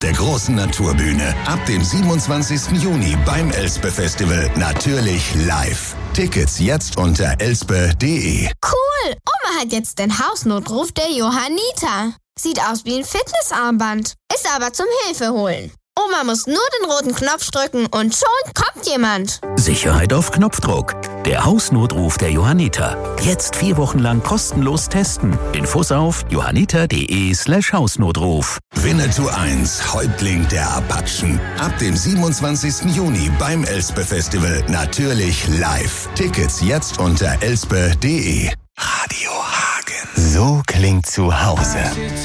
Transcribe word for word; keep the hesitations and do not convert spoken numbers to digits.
der großen Naturbühne. Ab dem siebenundzwanzigsten Juni beim Elspe Festival natürlich live. Tickets jetzt unter elspe punkt de. Cool! Oma hat jetzt den Hausnotruf der Johanniter. Sieht aus wie ein Fitnessarmband, ist aber zum Hilfeholen. Oma muss nur den roten Knopf drücken und schon kommt jemand. Sicherheit auf Knopfdruck. Der Hausnotruf der Johanniter. Jetzt vier Wochen lang kostenlos testen. Infos auf johanniter.de slash Hausnotruf. Winnetou eins, Häuptling der Apachen. Ab dem siebenundzwanzigsten Juni beim Elspe Festival natürlich live. Tickets jetzt unter elspe punkt de. Radio Hagen. So klingt zu Hause.